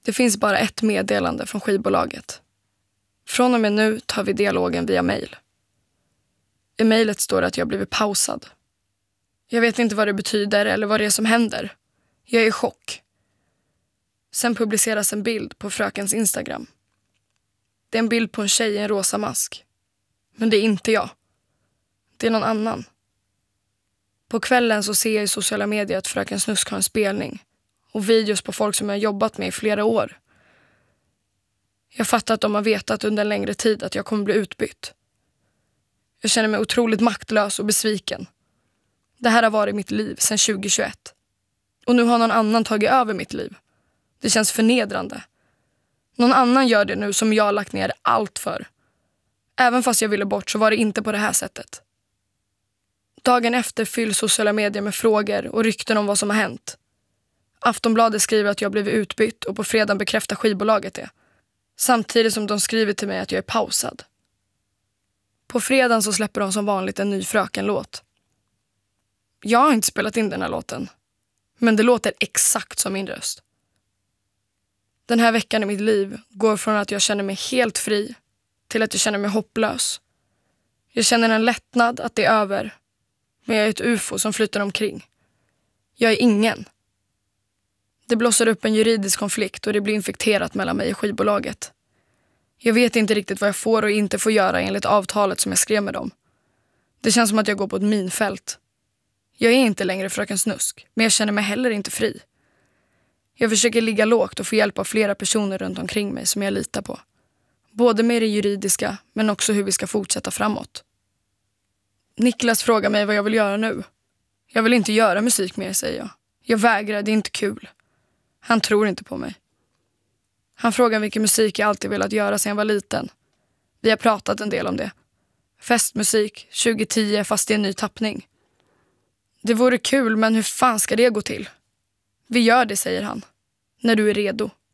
Det finns bara ett meddelande från skivbolaget. Från och med nu tar vi dialogen via mejl. I mejlet står det att jag blivit pausad. Jag vet inte vad det betyder eller vad det är som händer. Jag är i chock. Sen publiceras en bild på frökens Instagram. Det är en bild på en tjej i en rosa mask. Men det är inte jag. Det är någon annan. På kvällen så ser jag i sociala medier att fröken Snusk har en spelning. Och videos på folk som jag har jobbat med i flera år. Jag fattar att de har vetat under en längre tid att jag kommer bli utbytt. Jag känner mig otroligt maktlös och besviken. Det här har varit mitt liv sedan 2021. Och nu har någon annan tagit över mitt liv. Det känns förnedrande. Någon annan gör det nu som jag har lagt ner allt för. Även fast jag ville bort så var det inte på det här sättet. Dagen efter fylls sociala medier med frågor och rykten om vad som har hänt. Aftonbladet skriver att jag blivit utbytt och på fredag bekräftar skivbolaget det. Samtidigt som de skriver till mig att jag är pausad. På fredagen så släpper de som vanligt en ny fröken-låt. Jag har inte spelat in den här låten. Men det låter exakt som min röst. Den här veckan i mitt liv går från att jag känner mig helt fri till att jag känner mig hopplös. Jag känner en lättnad att det är över. Men jag är ett UFO som flyter omkring. Jag är ingen. Det blåser upp en juridisk konflikt och det blir infekterat mellan mig och skivbolaget. Jag vet inte riktigt vad jag får och inte får göra enligt avtalet som jag skrev med dem. Det känns som att jag går på ett minfält. Jag är inte längre fröken Snusk, men jag känner mig heller inte fri. Jag försöker ligga lågt och få hjälp av flera personer runt omkring mig som jag litar på. Både med det juridiska, men också hur vi ska fortsätta framåt. Niklas frågar mig vad jag vill göra nu. Jag vill inte göra musik mer, säger jag. Jag vägrar, det är inte kul. Han tror inte på mig. Han frågar vilken musik jag alltid velat göra sedan jag var liten. Vi har pratat en del om det. Festmusik, 2010 fast det är en ny tappning. Det vore kul, men hur fan ska det gå till? Vi gör det, säger han. När du är redo.